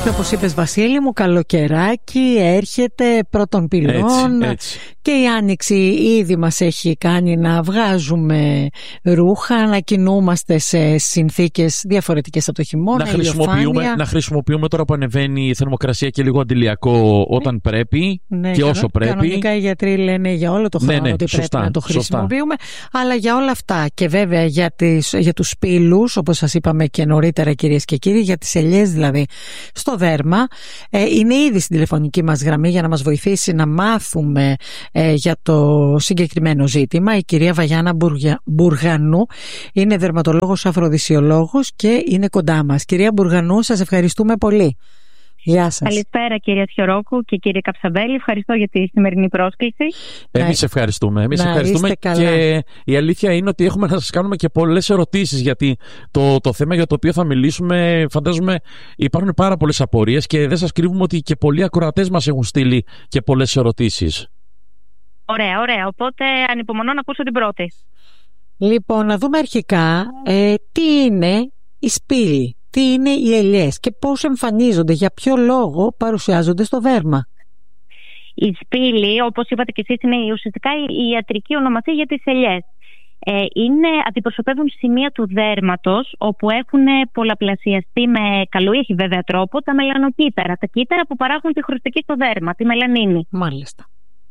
Και όπως είπες, Βασίλη μου, καλοκαιράκι έρχεται πρώτων πυλών. Έτσι. Και η άνοιξη ήδη μας έχει κάνει να βγάζουμε ρούχα, να κινούμαστε σε συνθήκες διαφορετικές από το χειμώνα. Να χρησιμοποιούμε τώρα που ανεβαίνει η θερμοκρασία και λίγο αντιλιακό όταν πρέπει και όσο πρέπει. Κανονικά οι γιατροί λένε για όλο το χρόνο ότι σωστά, πρέπει να το χρησιμοποιούμε, αλλά για όλα αυτά και βέβαια για τους σπήλους, όπως σας είπαμε και νωρίτερα, κυρίες και κύριοι, για τις ελιές δηλαδή στο δέρμα, είναι ήδη στην τηλεφωνική μας γραμμή για να μας βοηθήσει να μάθουμε για το συγκεκριμένο ζήτημα η κυρία Βαγιάννα Μπουργανού. Είναι δερματολόγος αφροδισιολόγος και είναι κοντά μας. Κυρία Μπουργανού, σας ευχαριστούμε πολύ. Γεια σας. Καλησπέρα κυρία Σιωρόκου και κύριε Καψαμπέλη. Ευχαριστώ για τη σημερινή πρόσκληση. Εμείς ευχαριστούμε. Και η αλήθεια είναι ότι έχουμε να σας κάνουμε και πολλές ερωτήσεις, γιατί το θέμα για το οποίο θα μιλήσουμε, φαντάζομαι υπάρχουν πάρα πολλές απορίες και δεν σας κρύβουμε ότι και πολλοί ακροατές μας έχουν στείλει και πολλές ερωτήσεις. Ωραία. Οπότε ανυπομονώ να ακούσω την πρώτη. Λοιπόν, να δούμε αρχικά τι είναι η σπήλη. Τι είναι οι ελιές και πώς εμφανίζονται, για ποιο λόγο παρουσιάζονται στο δέρμα. Η σπήλη, όπως είπατε και εσείς, είναι ουσιαστικά η ιατρική ονομασία για τις ελιές. Αντιπροσωπεύουν σημεία του δέρματος όπου έχουν πολλαπλασιαστεί με καλοήχη βέβαια τρόπο τα μελανοκύτταρα. Τα κύτταρα που παράγουν τη χρωστική στο δέρμα, τη μελανίνη. Μάλιστα.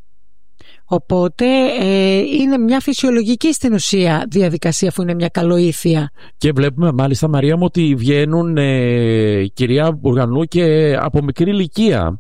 Οπότε είναι μια φυσιολογική στην ουσία διαδικασία, αφού είναι μια καλοήθεια. Και βλέπουμε μάλιστα, Μαρία μου, ότι βγαίνουν κυρία Μπουργανού και από μικρή ηλικία.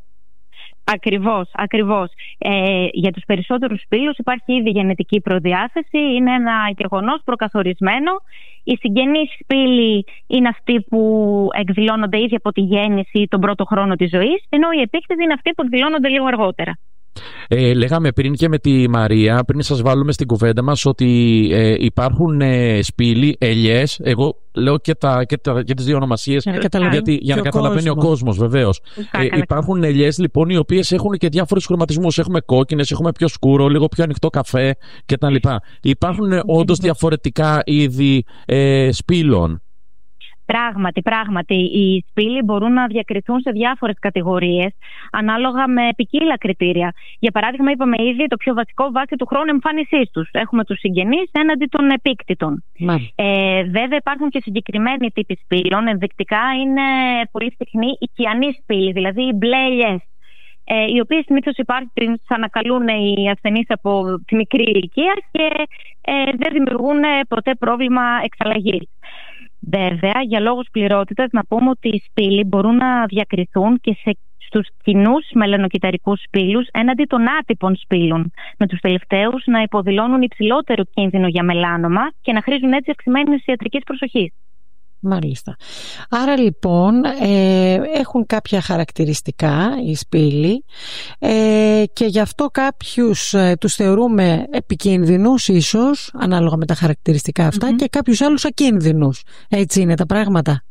Ακριβώς. Για τους περισσότερους σπήλους υπάρχει ήδη γενετική προδιάθεση, είναι ένα γεγονός προκαθορισμένο. Οι συγγενείς σπήλοι είναι αυτοί που εκδηλώνονται ήδη από τη γέννηση τον πρώτο χρόνο της ζωής, ενώ οι επίκτες είναι αυτοί που εκδηλώνονται λίγο αργότερα. Λέγαμε πριν και με τη Μαρία, πριν σας βάλουμε στην κουβέντα μας, ότι υπάρχουν σπήλοι, ελιές. Εγώ λέω και τις δύο ονομασίες για να καταλαβαίνει ο κόσμος, βεβαίως. Υπάρχουν ελιές λοιπόν οι οποίες έχουν και διάφορους χρωματισμούς. Έχουμε κόκκινες, έχουμε πιο σκούρο, λίγο πιο ανοιχτό καφέ κτλ. Υπάρχουν όντως διαφορετικά είδη σπήλων. Πράγματι, οι σπήλοι μπορούν να διακριθούν σε διάφορες κατηγορίες ανάλογα με ποικίλα κριτήρια. Για παράδειγμα, είπαμε ήδη το πιο βασικό, βάσει του χρόνου εμφάνισής τους. Έχουμε τους συγγενείς έναντι των επίκτητων. Βέβαια, υπάρχουν και συγκεκριμένοι τύποι σπήλων. Ενδεικτικά είναι πολύ συχνή η κιανή σπήλη, δηλαδή οι μπλε ελιές, οι οποίες συνήθως τις ανακαλούν οι ασθενείς από τη μικρή ηλικία και δεν δημιουργούν ποτέ πρόβλημα εξαλλαγής. Βέβαια, για λόγους πληρότητας, να πούμε ότι οι σπήλοι μπορούν να διακριθούν και στους κοινούς μελανοκυταρικούς σπήλους έναντι των άτυπων σπήλων, με τους τελευταίους να υποδηλώνουν υψηλότερο κίνδυνο για μελάνομα και να χρήζουν έτσι αυξημένης ιατρικής προσοχής. Μάλιστα. Άρα λοιπόν έχουν κάποια χαρακτηριστικά οι σπήλοι και γι' αυτό κάποιους τους θεωρούμε επικίνδυνους ίσως, ανάλογα με τα χαρακτηριστικά αυτά, και κάποιους άλλους ακίνδυνους. Έτσι είναι τα πράγματα.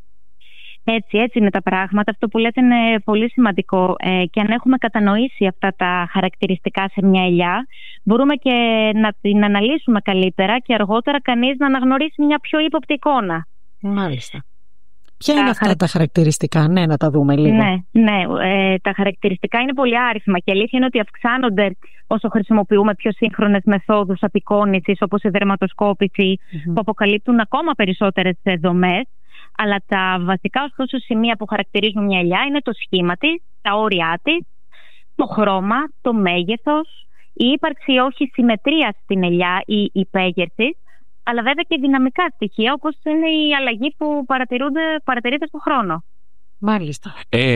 Έτσι είναι τα πράγματα. Αυτό που λέτε είναι πολύ σημαντικό, και αν έχουμε κατανοήσει αυτά τα χαρακτηριστικά σε μια ελιά, μπορούμε και να την αναλύσουμε καλύτερα και αργότερα κανείς να αναγνωρίσει μια πιο ύποπτη εικόνα. Μάλιστα. Ποια είναι αυτά τα χαρακτηριστικά, να τα δούμε λίγο. Ναι, τα χαρακτηριστικά είναι πολύ άριθμα και αλήθεια είναι ότι αυξάνονται όσο χρησιμοποιούμε πιο σύγχρονες μεθόδους απεικόνησης, όπως η δερματοσκόπηση, που αποκαλύπτουν ακόμα περισσότερες δομές. Αλλά τα βασικά ωστόσο σημεία που χαρακτηρίζουν μια ελιά είναι το σχήμα της, τα όρια της, το χρώμα, το μέγεθος, η ύπαρξη όχι συμμετρίας στην ελιά ή υπέγερσης, αλλά βέβαια και δυναμικά στοιχεία, όπως είναι η αλλαγή που παρατηρείται στον χρόνο. Μάλιστα.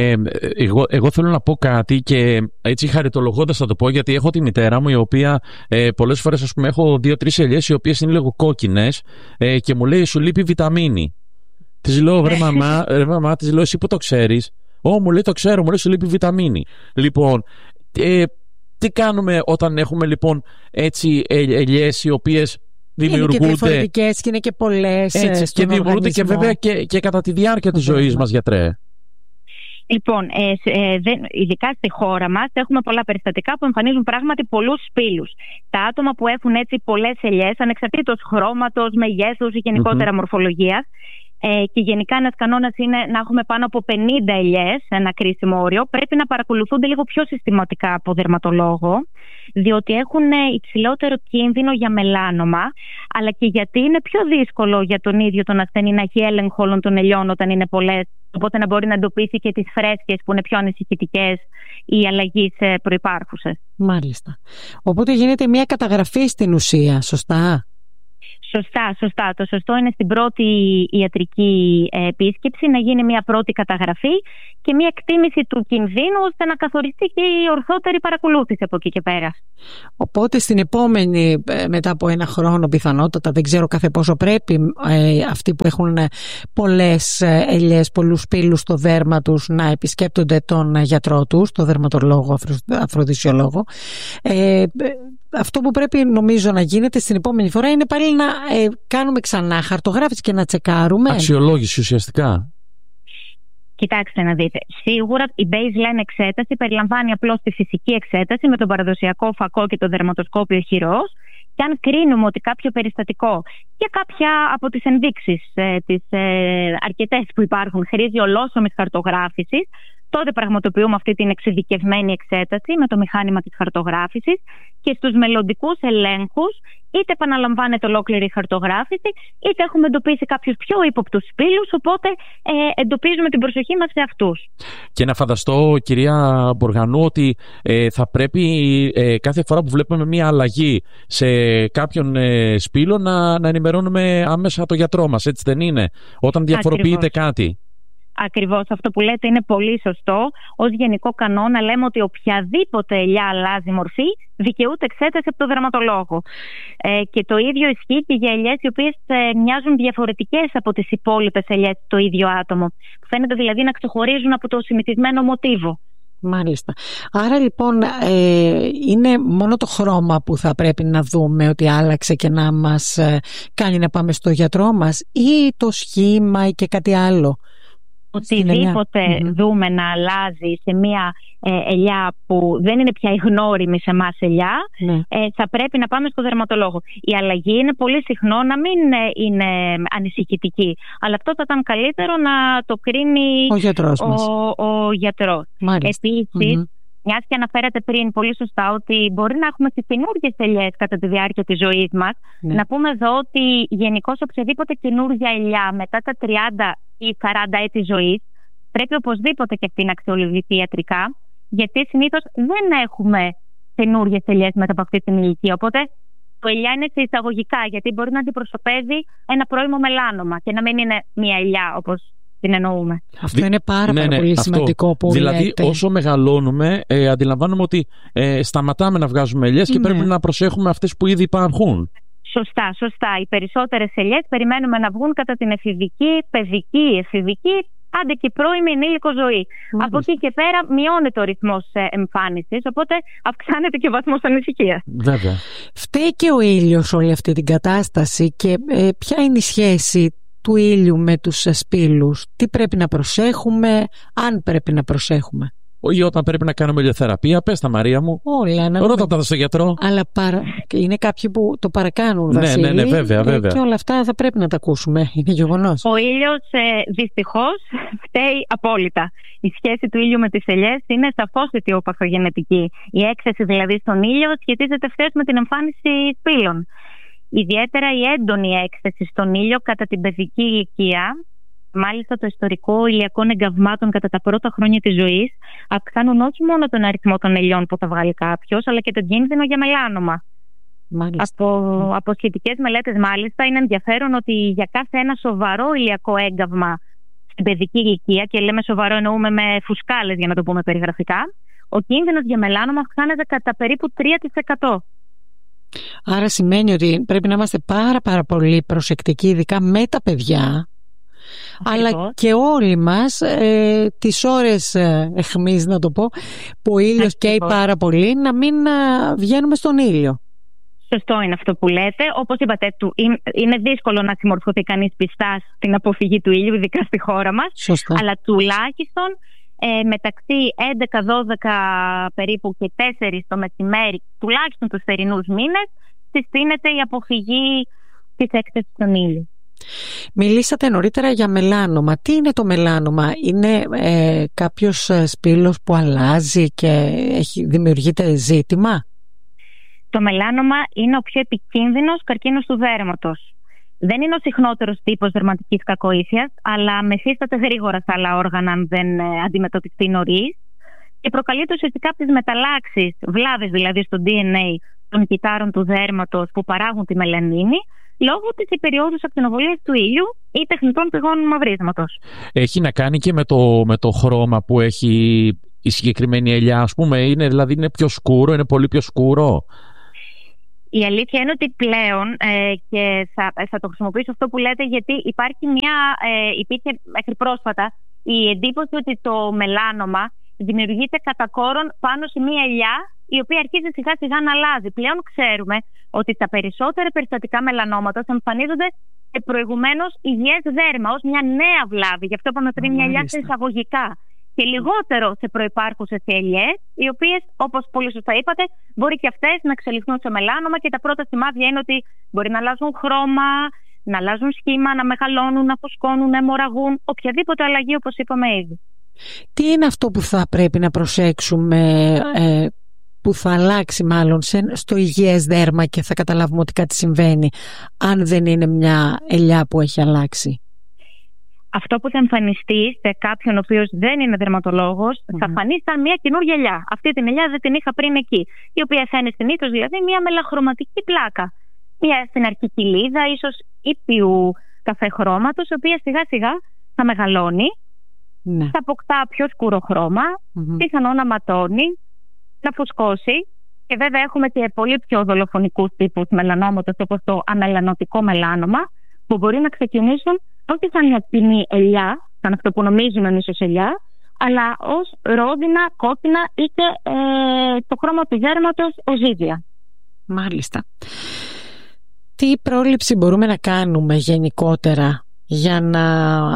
Εγώ θέλω να πω κάτι και έτσι χαριτολογώντας θα το πω, γιατί έχω τη μητέρα μου η οποία πολλές φορές, ας πούμε, έχω 2-3 ελιές οι οποίες είναι λίγο κόκκινες και μου λέει σου λείπει βιταμίνη. Της λέω ρε μαμά, της λέω εσύ που το ξέρεις? Μου λέει το ξέρω, μου λέει σου λείπει βιταμίνη. Λοιπόν, τι κάνουμε όταν έχουμε λοιπόν έτσι ελιές οι οποίες δημιουργούνται. Είναι και διαφορετικές και είναι και πολλές. Και δημιουργούνται και βέβαια και κατά τη διάρκεια της ζωής μας, γιατρέ. Λοιπόν, ειδικά στη χώρα μας έχουμε πολλά περιστατικά που εμφανίζουν πράγματι πολλούς σπήλους. Τα άτομα που έχουν έτσι πολλές ελιές, ανεξαρτήτως χρώματος, μεγέθους ή γενικότερα μορφολογίας, Και γενικά ένας κανόνας είναι να έχουμε πάνω από 50 ελιές, ένα κρίσιμο όριο. Πρέπει να παρακολουθούνται λίγο πιο συστηματικά από δερματολόγο, διότι έχουν υψηλότερο κίνδυνο για μελάνομα, αλλά και γιατί είναι πιο δύσκολο για τον ίδιο τον ασθενή να έχει έλεγχο όλων των ελιών όταν είναι πολλές, οπότε να μπορεί να εντοπίσει και τις φρέσκες που είναι πιο ανησυχητικές ή αλλαγές προϋπάρχουσες. Μάλιστα. Οπότε γίνεται μια καταγραφή στην ουσία, σωστά? Σωστά. Το σωστό είναι στην πρώτη ιατρική επίσκεψη να γίνει μια πρώτη καταγραφή και μια εκτίμηση του κινδύνου, ώστε να καθοριστεί και η ορθότερη παρακολούθηση από εκεί και πέρα. Οπότε στην επόμενη, μετά από ένα χρόνο πιθανότατα, δεν ξέρω κάθε πόσο πρέπει, αυτοί που έχουν πολλές ελιές, πολλούς σπήλους στο δέρμα τους, να επισκέπτονται τον γιατρό τους, τον δερματολόγο, αφροδισιολόγο. Αυτό που πρέπει νομίζω να γίνεται στην επόμενη φορά είναι πάλι να κάνουμε ξανά χαρτογράφηση και να τσεκάρουμε. Αξιολόγηση ουσιαστικά. Κοιτάξτε να δείτε. Σίγουρα η baseline εξέταση περιλαμβάνει απλώς τη φυσική εξέταση με τον παραδοσιακό φακό και το δερματοσκόπιο χειρός. Και αν κρίνουμε ότι κάποιο περιστατικό και κάποια από τις ενδείξεις, τις αρκετές που υπάρχουν, χρήζει ολόσωμης χαρτογράφησης, τότε πραγματοποιούμε αυτή την εξειδικευμένη εξέταση με το μηχάνημα της χαρτογράφησης και στους μελλοντικούς ελέγχους είτε επαναλαμβάνεται ολόκληρη η χαρτογράφηση, είτε έχουμε εντοπίσει κάποιους πιο ύποπτους σπήλους, οπότε εντοπίζουμε την προσοχή μας σε αυτούς. Και να φανταστώ, κυρία Μποργανού, ότι θα πρέπει κάθε φορά που βλέπουμε μια αλλαγή σε κάποιον σπήλο να ενημερώνουμε άμεσα το γιατρό μας, έτσι δεν είναι, όταν διαφοροποιείται κάτι? Ακριβώς, αυτό που λέτε είναι πολύ σωστό. Ως γενικό κανόνα λέμε ότι οποιαδήποτε ελιά αλλάζει μορφή δικαιούται εξέταση από το δερματολόγο. Και το ίδιο ισχύει και για ελιές οι οποίες μοιάζουν διαφορετικές από τις υπόλοιπες ελιές το ίδιο άτομο. Φαίνεται δηλαδή να ξεχωρίζουν από το συνηθισμένο μοτίβο. Μάλιστα. Άρα λοιπόν είναι μόνο το χρώμα που θα πρέπει να δούμε ότι άλλαξε και να μας κάνει να πάμε στο γιατρό μας, ή το σχήμα ή και κάτι άλλο? Οτιδήποτε δούμε να αλλάζει σε μια ελιά που δεν είναι πια η γνώριμη σε εμάς ελιά, θα πρέπει να πάμε στο δερματολόγο. Η αλλαγή είναι πολύ συχνό να μην είναι ανησυχητική, αλλά αυτό θα ήταν καλύτερο να το κρίνει ο γιατρός. Επίσης, μιας και αναφέρατε πριν πολύ σωστά ότι μπορεί να έχουμε τις καινούργιες ελιές κατά τη διάρκεια της ζωής μας, να πούμε εδώ ότι γενικώς οποιαδήποτε καινούργια ελιά μετά τα 30 ή 40 έτη ζωής πρέπει οπωσδήποτε και αυτή να αξιολογηθεί ιατρικά, γιατί συνήθως δεν έχουμε καινούργιες ελιές μετά από αυτή την ηλικία. Οπότε το ελιά είναι σε εισαγωγικά, γιατί μπορεί να αντιπροσωπεύει ένα πρώιμο μελάνομα και να μην είναι μια ελιά όπως την εννοούμε. Αυτό είναι πάρα πολύ σημαντικό που δηλαδή, λέτε. όσο μεγαλώνουμε, αντιλαμβάνομαι ότι σταματάμε να βγάζουμε ελιές και πρέπει να προσέχουμε αυτές που ήδη υπάρχουν. Σωστά. Οι περισσότερες ελιές περιμένουμε να βγουν κατά την παιδική, εφηβική, άντε και πρώιμη ενήλικο ζωή. Από εκεί και πέρα μειώνεται ο ρυθμός εμφάνισης, οπότε αυξάνεται και ο βαθμός ανησυχίας. Βέβαια. Φταίει και ο ήλιος όλη αυτή την κατάσταση, και ποια είναι η σχέση του ήλιου με τους σπήλους? Τι πρέπει να προσέχουμε, αν πρέπει να προσέχουμε? Ή όταν πρέπει να κάνουμε ηλιοθεραπεία? Πες τα, Μαρία μου. Ρώτα τα στο γιατρό. Αλλά είναι κάποιοι που το παρακάνουν, Βασίλη. Ναι, βέβαια. Και όλα αυτά θα πρέπει να τα ακούσουμε. Είναι γεγονός. Ο ήλιος δυστυχώς φταίει απόλυτα. Η σχέση του ήλιου με τις ελιές είναι σαφώς αιτιοπαθογενετική. Η έκθεση δηλαδή στον ήλιο σχετίζεται ευθέως με την εμφάνιση σπήλων. Ιδιαίτερα η έντονη έκθεση στον ήλιο κατά την παιδική ηλικία, μάλιστα το ιστορικό ηλιακών εγκαυμάτων κατά τα πρώτα χρόνια της ζωής, αυξάνουν όχι μόνο τον αριθμό των ελιών που θα βγάλει κάποιος, αλλά και τον κίνδυνο για μελάνομα. Από σχετικές μελέτες, μάλιστα, είναι ενδιαφέρον ότι για κάθε ένα σοβαρό ηλιακό έγκαυμα στην παιδική ηλικία, και λέμε σοβαρό εννοούμε με φουσκάλες για να το πούμε περιγραφικά, ο κίνδυνος για μελάνομα αυξάνεται κατά περίπου 3%. Άρα σημαίνει ότι πρέπει να είμαστε πάρα πολύ προσεκτικοί, ειδικά με τα παιδιά, αλλά και όλοι μας τις ώρες αιχμής, να το πω, που ο ήλιος καίει πάρα πολύ, να μην βγαίνουμε στον ήλιο. Σωστό είναι αυτό που λέτε. Όπως είπατε, είναι δύσκολο να συμμορφωθεί κανείς πιστά στην αποφυγή του ήλιου, ειδικά στη χώρα μας. Σωστά. Αλλά τουλάχιστον μεταξύ 11-12 περίπου και 4 το μεσημέρι, τουλάχιστον τους θερινούς μήνες, συστήνεται η αποφυγή της έκθεσης στον ήλιο. Μιλήσατε νωρίτερα για μελάνομα. Τι είναι το μελάνομα? Είναι κάποιος σπήλος που αλλάζει και δημιουργείται ζήτημα? Το μελάνομα είναι ο πιο επικίνδυνος καρκίνος του δέρματος. Δεν είναι ο συχνότερος τύπος δερματικής κακοήθειας, αλλά μεθύσταται γρήγορα στα άλλα όργανα αν δεν αντιμετωπιστεί νωρίς και προκαλείται ουσιαστικά από τις μεταλλάξεις, βλάβες δηλαδή στο DNA των κυττάρων του δέρματος που παράγουν τη μελανίνη, λόγω της υπεριόδους ακτινοβολίας του ήλιου ή τεχνητών πηγών μαυρίσματος. Έχει να κάνει και με το χρώμα που έχει η συγκεκριμένη ελιά, ας πούμε, είναι πιο σκούρο, είναι πολύ πιο σκούρο? Η αλήθεια είναι ότι πλέον, και θα το χρησιμοποιήσω αυτό που λέτε, γιατί υπήρχε μέχρι πρόσφατα η εντύπωση ότι το μελάνομα δημιουργείται κατά κόρον πάνω σε μία ελιά η οποία αρχίζει σιγά σιγά να αλλάζει. Πλέον ξέρουμε ότι τα περισσότερα περιστατικά μελανόματος εμφανίζονται σε προηγουμένως υγιές δέρμα ως μια νέα βλάβη. Γι' αυτό είπαμε πριν μια ελιά σε εισαγωγικά. Και λιγότερο σε προϋπάρχουσες ελιές, οι οποίες, όπως πολύ σωστά είπατε, μπορεί και αυτές να εξελιχθούν σε μελάνομα και τα πρώτα σημάδια είναι ότι μπορεί να αλλάζουν χρώμα, να αλλάζουν σχήμα, να μεγαλώνουν, να φουσκώνουν, να αιμορραγούν, οποιαδήποτε αλλαγή όπως είπαμε ήδη. Τι είναι αυτό που θα πρέπει να προσέξουμε, που θα αλλάξει μάλλον στο υγιές δέρμα και θα καταλάβουμε ότι κάτι συμβαίνει, αν δεν είναι μια ελιά που έχει αλλάξει? Αυτό που θα εμφανιστεί σε κάποιον ο οποίος δεν είναι δερματολόγος, θα φανεί σαν μια καινούργια ελιά. Αυτή την ελιά δεν την είχα πριν εκεί. Η οποία θα είναι συνήθως δηλαδή μια μελαχρωματική πλάκα. Μια στην αρχή κοιλίδα, ίσως ήπιου καφέ χρώματος, η οποία σιγά σιγά θα μεγαλώνει, θα αποκτά πιο σκούρο χρώμα, πιθανόν να ματώνει, να φουσκώσει. Και βέβαια έχουμε και πολύ πιο δολοφονικούς τύπους μελανόματος, όπως το αμελανωτικό μελάνομα, που μπορεί να ξεκινήσουν όχι σαν μια κοινή ελιά, σαν αυτό που νομίζουμε εμείς ως ελιά, αλλά ως ρόδινα, κόκκινα ή και το χρώμα του δέρματος ως ζύδια. Μάλιστα. Τι πρόληψη μπορούμε να κάνουμε γενικότερα για να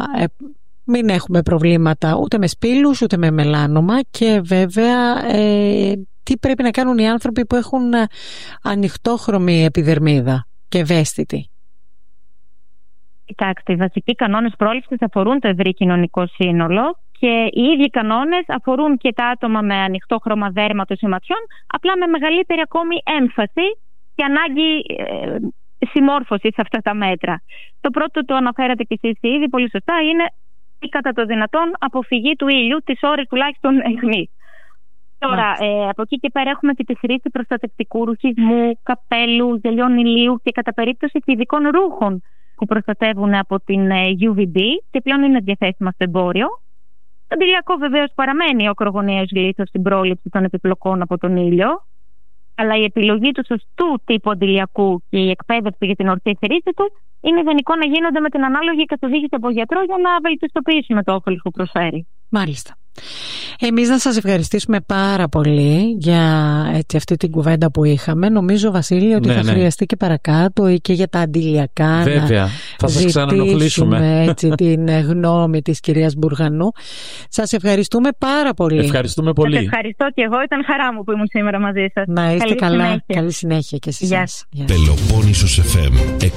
μην έχουμε προβλήματα ούτε με σπήλους ούτε με μελάνομα, και βέβαια τι πρέπει να κάνουν οι άνθρωποι που έχουν ανοιχτόχρωμη επιδερμίδα και ευαίσθητη? Κοιτάξτε, οι βασικοί κανόνες πρόληψης αφορούν το ευρύ κοινωνικό σύνολο και οι ίδιοι κανόνες αφορούν και τα άτομα με ανοιχτό χρώμα δέρματος ή ματιών, απλά με μεγαλύτερη ακόμη έμφαση και ανάγκη συμμόρφωσης σε αυτά τα μέτρα. Το πρώτο το αναφέρατε και εσείς ήδη πολύ σωστά, είναι η κατά το δυνατόν αποφυγή του ήλιου τις ώρες τουλάχιστον αιχμής. Τώρα, από εκεί και πέρα έχουμε και τη χρήση προστατευτικού ρουχισμού, καπέλου, γελιών ηλίου και κατά περίπτωση και ειδικών ρούχων που προστατεύουν από την UVB και πλέον είναι διαθέσιμα στο εμπόριο. Το αντιλιακό βεβαίως παραμένει ο ακρογωνιαίος λίθος στην πρόληψη των επιπλοκών από τον ήλιο, αλλά η επιλογή του σωστού τύπου αντιλιακού και η εκπαίδευση για την ορθή χρήση του είναι ιδανικό να γίνονται με την ανάλογη καθοδήγηση από γιατρό για να βελτιστοποιήσουμε το όφελος που προσφέρει. Μάλιστα. Εμείς να σας ευχαριστήσουμε πάρα πολύ για αυτή την κουβέντα που είχαμε. Νομίζω, Βασίλη, ότι θα χρειαστεί και παρακάτω ή και για τα αντιλιακά. Βέβαια, θα σας ξανανοχλήσουμε την γνώμη της κυρίας Μπουργανού. Σας ευχαριστούμε πάρα πολύ. Ευχαριστούμε πολύ. Σας ευχαριστώ και εγώ, ήταν χαρά μου που ήμουν σήμερα μαζί σας. Να είστε καλά. Συνέχεια. Καλή συνέχεια και εσείς. Πελοπόννησος FM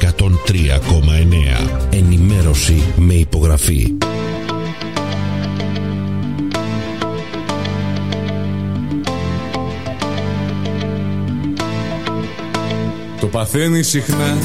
103,9. Ενημέρωση με υπογραφή. Το παθαίνει συχνά